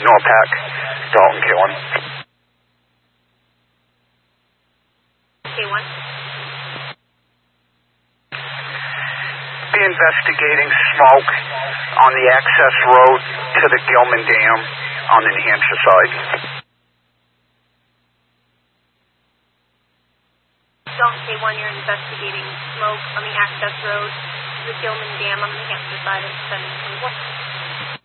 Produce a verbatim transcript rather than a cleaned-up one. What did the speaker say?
NORPAC, Dalton K one. K one. Be investigating smoke on the access road to the Gilman Dam on the New Hampshire side. Dalton K one, you're investigating smoke on the access road to the Gilman Dam on the New Hampshire side of seven twenty-one.